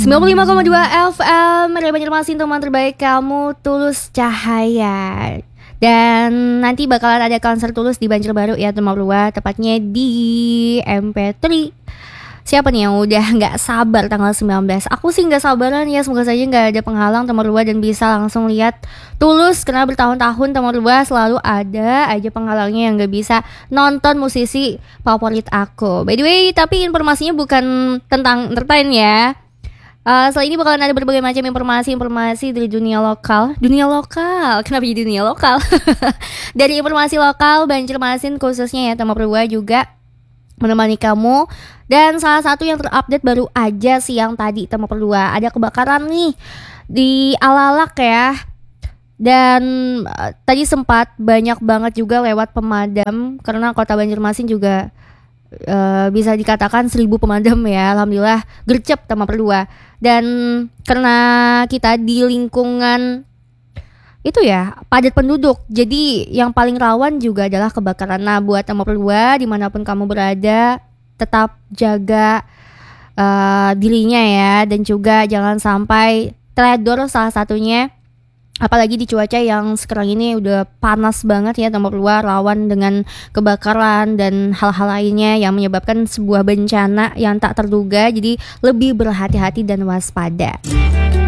95,2 FM Radio Banjarmasin, teman terbaik kamu, Tulus Cahaya. Dan nanti bakalan ada konser Tulus di Banjarbaru ya teman berdua, tepatnya di MP3. Siapa nih yang udah gak sabar tanggal 19? Aku sih gak sabaran ya, semoga saja gak ada penghalang teman berdua dan bisa langsung lihat Tulus. Karena bertahun-tahun teman berdua selalu ada aja penghalangnya yang gak bisa nonton musisi favorit aku. By the way, tapi informasinya bukan tentang entertain ya. Setelah ini bakalan ada berbagai macam informasi dari dunia lokal. Kenapa jadi dunia lokal? Dari informasi lokal Banjarmasin khususnya ya teman berdua juga menemani kamu. Dan salah satu yang terupdate baru aja siang tadi teman berdua, ada kebakaran nih di Alalak ya. Dan tadi sempat banyak banget juga lewat pemadam, karena kota Banjarmasin juga bisa dikatakan 1000 pemadam ya. Alhamdulillah gercep teman berdua. Dan karena kita di lingkungan itu ya padat penduduk, jadi yang paling rawan juga adalah kebakaran. Nah buat teman berdua dimanapun kamu berada, tetap jaga dirinya ya. Dan juga jangan sampai teledor salah satunya. Apalagi di cuaca yang sekarang ini udah panas banget ya teman berdua, rawan dengan kebakaran dan hal-hal lainnya yang menyebabkan sebuah bencana yang tak terduga. Jadi lebih berhati-hati dan waspada.